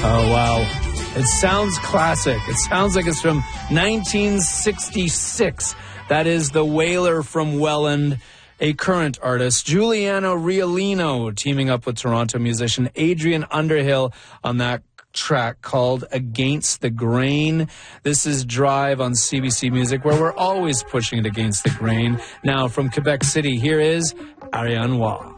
Oh, wow. It sounds classic. It sounds like it's from 1966. That is The Wailer from Welland, a current artist. Giuliano Riolino teaming up with Toronto musician Adrian Underhill on that track called Against the Grain. This is Drive on CBC Music, where we're always pushing it against the grain. Now, from Quebec City, here is Ariane Roy.